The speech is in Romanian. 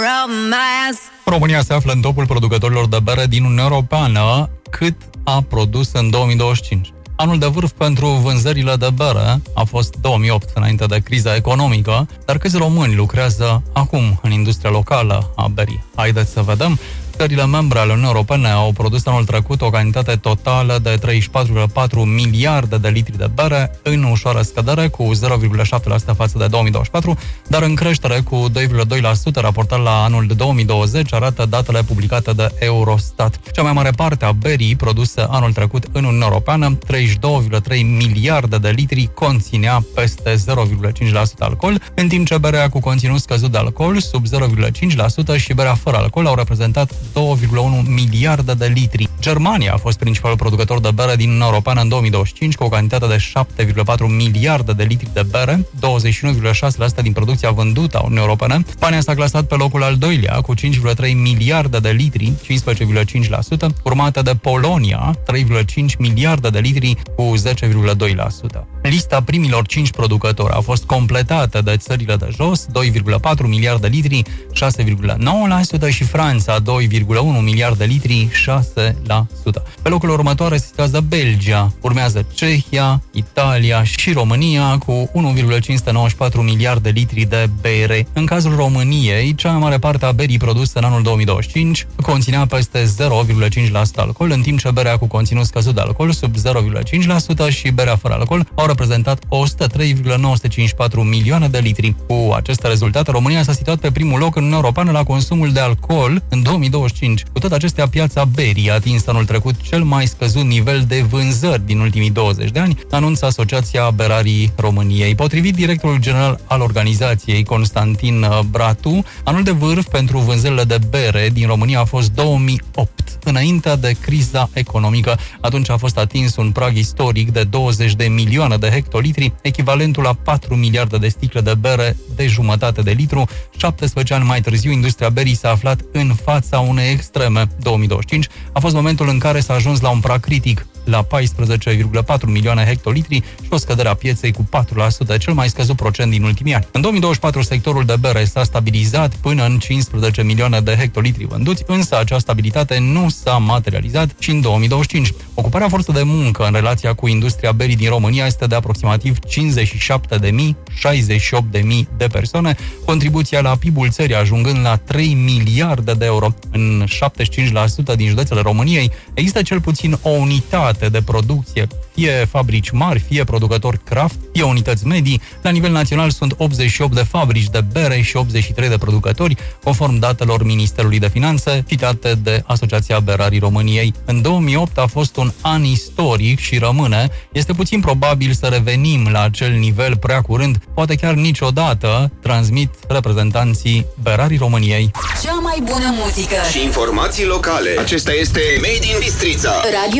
România se află în topul producătorilor de bere din Uniunea Europeană, cât a produs în 2025. Anul de vârf pentru vânzările de bere a fost 2008, înainte de criza economică, dar câți români lucrează acum în industria locală a berii? Haideți să vedem. Țările membre ale Uniunii Europene au produs anul trecut o cantitate totală de 34,4 miliarde de litri de bere, în ușoară scădere cu 0,7% față de 2024, dar în creștere cu 2,2% raportat la anul de 2020, arată datele publicate de Eurostat. Cea mai mare parte a berii produse anul trecut în Uniunea Europeană, 32,3 miliarde de litri, conținea peste 0,5% alcool, în timp ce berea cu conținut scăzut de alcool, sub 0,5%, și berea fără alcool au reprezentat 2,1 miliarde de litri. Germania a fost principalul producător de bere din Uniunea Europeană în 2025, cu o cantitate de 7,4 miliarde de litri de bere, 21,6% din producția vândută a Uniunii Europene. Spania s-a clasat pe locul al doilea, cu 5,3 miliarde de litri, 15,5%, urmată de Polonia, 3,5 miliarde de litri, cu 10,2%. Lista primilor 5 producători a fost completată de țările de jos, 2,4 miliarde de litri, 6,9%, și Franța, 2,1 miliarde de litri, 6%. Pe locul următoare se situează Belgia, urmează Cehia, Italia și România cu 1,594 miliarde de litri de bere. În cazul României, cea mai mare parte a berii produse în anul 2025 conținea peste 0,5% alcool, în timp ce berea cu conținut scăzut de alcool, sub 0,5%, și berea fără alcool au reprezentat 103,954 milioane de litri. Cu aceste rezultate, România s-a situat pe primul loc în Uniunea Europeană la consumul de alcool în 2025. Cu toate acestea, piața berii a atins anul trecut cel mai scăzut nivel de vânzări din ultimii 20 de ani, anunță Asociația Berarii României. Potrivit directorul general al organizației, Constantin Bratu, anul de vârf pentru vânzările de bere din România a fost 2008, înaintea de criza economică. Atunci a fost atins un prag istoric de 20 de milioane de hectolitri, echivalentul la 4 miliarde de sticle de bere de jumătate de litru. 17 ani mai târziu, industria berii s-a aflat în fața unei extreme. 2025 a fost momentul în care s-a ajuns la un prag critic, la 14,4 milioane hectolitri, și o scădere a pieței cu 4%, cel mai scăzut procent din ultimii ani. În 2024, sectorul de bere s-a stabilizat până în 15 milioane de hectolitri vânduți, însă această stabilitate nu s-a materializat și în 2025. Ocuparea forței de muncă în relația cu industria berii din România este de aproximativ 57.000-68.000 de persoane, contribuția la PIB-ul țării ajungând la 3 miliarde de euro. În 75% din județele României există cel puțin o unitate de producție, fie fabrici mari, fie producători craft, fie unități medii. La nivel național sunt 88 de fabrici de bere și 83 de producători, conform datelor Ministerului de Finanțe, citate de Asociația Berarii României. În 2008 a fost un an istoric și rămâne. Este puțin probabil să revenim la acel nivel prea curând, poate chiar niciodată, transmit reprezentanții Berarii României. Cea mai bună muzică și informații locale. Acesta este Made in Bistrița. Radio